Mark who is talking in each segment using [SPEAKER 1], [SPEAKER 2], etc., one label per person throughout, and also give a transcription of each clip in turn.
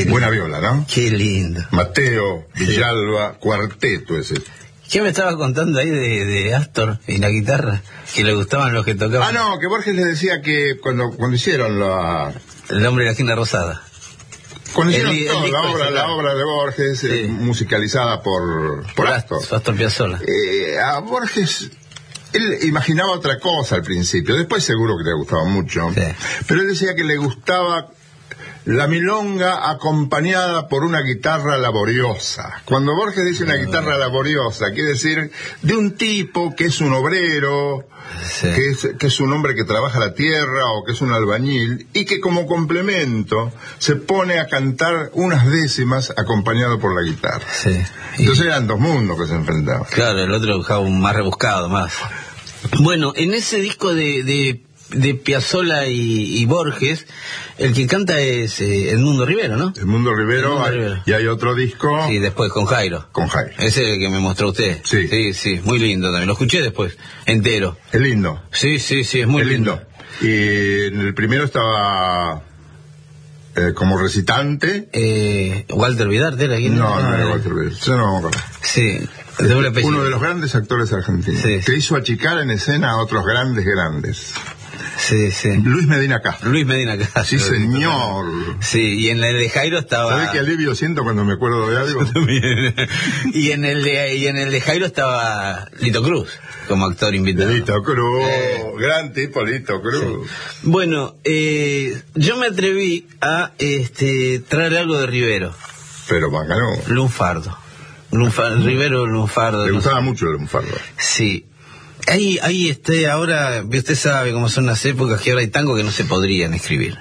[SPEAKER 1] Buena viola, ¿no?
[SPEAKER 2] Qué lindo.
[SPEAKER 1] Mateo, Villalba, cuarteto ese.
[SPEAKER 2] ¿Qué me estaba contando ahí de Astor y la guitarra? Que le gustaban los que tocaban.
[SPEAKER 1] Ah, no, que Borges le decía que cuando hicieron
[SPEAKER 2] El hombre de la esquina rosada.
[SPEAKER 1] Cuando hicieron la obra de Borges,
[SPEAKER 2] sí,
[SPEAKER 1] musicalizada por Astor.
[SPEAKER 2] Astor Piazzolla.
[SPEAKER 1] A Borges, él imaginaba otra cosa al principio, después seguro que le gustaba mucho, sí, pero él decía que le gustaba la milonga acompañada por una guitarra laboriosa. Cuando Borges dice una guitarra laboriosa, quiere decir de un tipo que es un obrero, sí, que es un hombre que trabaja la tierra o que es un albañil y que como complemento se pone a cantar unas décimas acompañado por la guitarra.
[SPEAKER 2] Sí.
[SPEAKER 1] Entonces eran dos mundos que se enfrentaban.
[SPEAKER 2] Claro, el otro buscaba un más rebuscado, más. Bueno, en ese disco de Piazzolla y Borges, el que canta es Edmundo Rivero, ¿no?
[SPEAKER 1] Edmundo Rivero, y hay otro disco.
[SPEAKER 2] Sí, después con Jairo. Ese que me mostró usted.
[SPEAKER 1] Sí.
[SPEAKER 2] Sí, muy lindo también. Lo escuché después, entero.
[SPEAKER 1] Es lindo.
[SPEAKER 2] Sí, es muy lindo.
[SPEAKER 1] Y en el primero estaba como recitante.
[SPEAKER 2] Walter Vidarte era aquí.
[SPEAKER 1] No era Walter Vidarte. Yo no me acuerdo.
[SPEAKER 2] Sí.
[SPEAKER 1] Uno de los grandes actores argentinos, sí, que hizo achicar en escena a otros grandes.
[SPEAKER 2] Sí.
[SPEAKER 1] Luis Medina Castro. Sí, señor.
[SPEAKER 2] Sí, y en el de Jairo estaba...
[SPEAKER 1] ¿Sabés qué alivio siento cuando me acuerdo de algo?
[SPEAKER 2] y en el de Jairo estaba Lito Cruz, como actor invitado.
[SPEAKER 1] Lito Cruz, gran tipo Lito Cruz.
[SPEAKER 2] Sí. Bueno, yo me atreví a traer algo de Rivero.
[SPEAKER 1] Pero Macanó.
[SPEAKER 2] Lunfardo. Rivero Lunfardo.
[SPEAKER 1] Le gustaba mucho el Lunfardo.
[SPEAKER 2] Sí. Ahí ahora, usted sabe cómo son las épocas, que ahora hay tango que no se podrían escribir.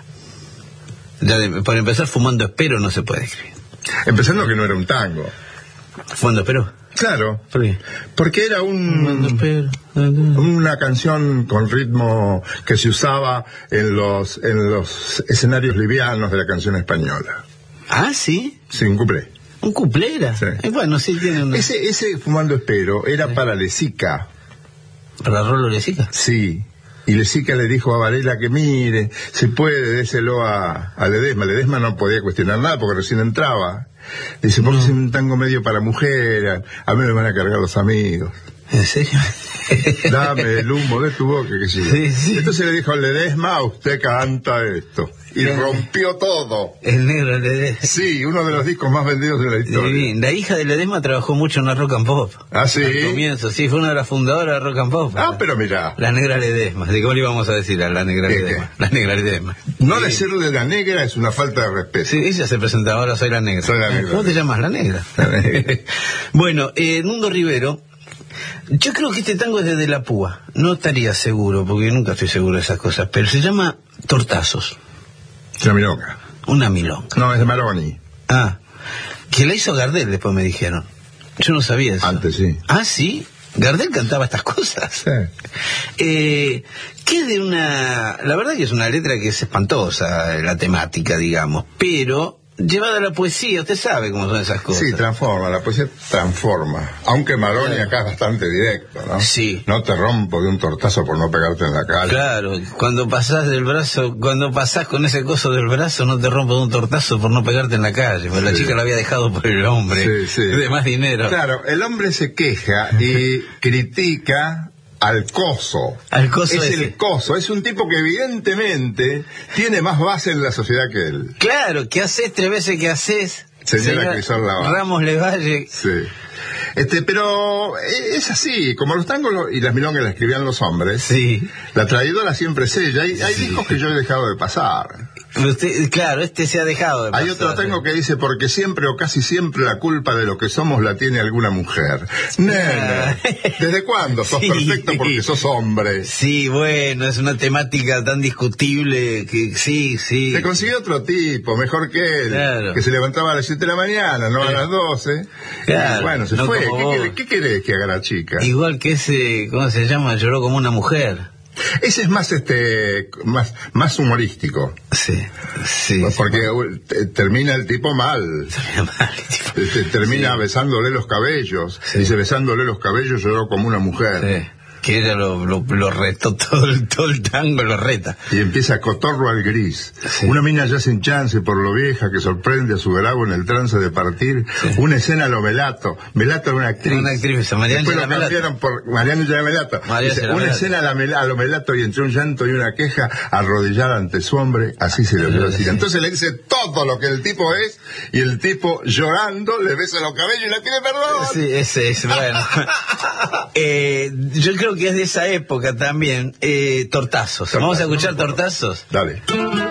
[SPEAKER 2] Para empezar, Fumando Espero no se puede escribir.
[SPEAKER 1] Empezando que no era un tango.
[SPEAKER 2] ¿Fumando Espero?
[SPEAKER 1] Claro.
[SPEAKER 2] ¿Por qué?
[SPEAKER 1] Porque era una canción con ritmo que se usaba en los escenarios livianos de la canción española.
[SPEAKER 2] ¿Ah, sí?
[SPEAKER 1] Sí, un cuplé.
[SPEAKER 2] ¿Un cuplé era?
[SPEAKER 1] Sí.
[SPEAKER 2] Bueno, sí tiene un...
[SPEAKER 1] Ese Fumando Espero era para Lezica.
[SPEAKER 2] ¿Para Rolo Lezica?
[SPEAKER 1] Sí. Y Lezica le dijo a Varela que mire, se puede, déselo a Ledesma. Ledesma no podía cuestionar nada porque recién entraba. Dice, porque es un tango medio para mujer, a mí me van a cargar los amigos.
[SPEAKER 2] ¿En serio?
[SPEAKER 1] Dame el humo de tu boca, que sí. Entonces le dijo a Ledesma, usted canta esto. Y rompió todo.
[SPEAKER 2] El negro Ledesma.
[SPEAKER 1] Sí, uno de los discos más vendidos de la historia.
[SPEAKER 2] Sí, la hija de Ledesma trabajó mucho en la Rock and Pop.
[SPEAKER 1] Ah, sí.
[SPEAKER 2] Al comienzo, sí, fue una de las fundadoras de Rock and Pop.
[SPEAKER 1] Pero mirá.
[SPEAKER 2] La negra Ledesma. ¿De cómo le íbamos a decir a la negra Ledesma? La negra Ledesma.
[SPEAKER 1] No decirle la negra es una falta de respeto.
[SPEAKER 2] Sí, ella se presentaba, ahora soy la negra.
[SPEAKER 1] Soy la negra.
[SPEAKER 2] ¿Cómo te llamas? La negra. Bueno, Edmundo Rivero. Yo creo que este tango es de la Púa. No estaría seguro, porque nunca estoy seguro de esas cosas, pero se llama Tortazos.
[SPEAKER 1] Una milonga.
[SPEAKER 2] Una milonga.
[SPEAKER 1] No, es de Maroni.
[SPEAKER 2] Que la hizo Gardel, después me dijeron. Yo no sabía eso.
[SPEAKER 1] Antes sí.
[SPEAKER 2] Ah, ¿sí? Gardel cantaba estas cosas.
[SPEAKER 1] Sí.
[SPEAKER 2] Que de una... La verdad que es una letra que es espantosa, la temática, digamos, pero... llevada a la poesía, usted sabe cómo son esas cosas.
[SPEAKER 1] Sí, transforma, la poesía transforma. Aunque Maroni acá es bastante directo, ¿no?
[SPEAKER 2] Sí.
[SPEAKER 1] No te rompo de un tortazo por no pegarte en la cara.
[SPEAKER 2] Claro, cuando pasás con ese coso del brazo, no te rompo de un tortazo por no pegarte en la calle, porque la chica lo había dejado por el hombre, de más dinero.
[SPEAKER 1] Claro, el hombre se queja y critica al coso. El coso. Es un tipo que evidentemente tiene más base en la sociedad que él.
[SPEAKER 2] Claro, que haces 3 veces que haces.
[SPEAKER 1] Señora Crisol Lavalle.
[SPEAKER 2] Ramos Levalle.
[SPEAKER 1] Sí. Pero es así, como los tangos y las milongas las escribían los hombres.
[SPEAKER 2] Sí.
[SPEAKER 1] La traidora siempre es ella. Hay discos que yo he dejado de pasar.
[SPEAKER 2] Claro, se ha dejado de pasar.
[SPEAKER 1] Hay otro tango que dice, porque siempre o casi siempre la culpa de lo que somos la tiene alguna mujer. Nena, ¿desde cuándo sos perfecto porque sos hombre?
[SPEAKER 2] Sí, bueno, es una temática tan discutible que sí.
[SPEAKER 1] Se consiguió otro tipo, mejor que él, claro, que se levantaba a las 7 de la mañana, no a las 12.
[SPEAKER 2] Claro,
[SPEAKER 1] y bueno, se fue. ¿Qué querés que haga la chica?
[SPEAKER 2] Igual que ese, ¿cómo se llama? Lloró como una mujer.
[SPEAKER 1] Ese es más humorístico.
[SPEAKER 2] Sí.
[SPEAKER 1] Porque termina el tipo mal. Termina besándole los cabellos. Sí. Dice, besándole los cabellos lloró como una mujer.
[SPEAKER 2] Sí. que ella lo retó todo el tango, lo reta.
[SPEAKER 1] Y empieza Cotorro al gris. Sí. Una mina ya sin chance por lo vieja que sorprende a su grabo en el trance de partir. Sí. Una escena a lo Melato. Melato era una actriz.
[SPEAKER 2] Una actriz,
[SPEAKER 1] Después lo cambiaron por Mariano Yara Melato. Una escena a lo Melato y entre un llanto y una queja, arrodillada ante su hombre, así se le oyó decir. Entonces le dice todo lo que el tipo es, y el tipo llorando le besa los cabellos y le pide perdón.
[SPEAKER 2] Sí, ese es, bueno. Yo creo que es de esa época también. Tortazos. Vamos a escuchar Tortazos.
[SPEAKER 1] Dale.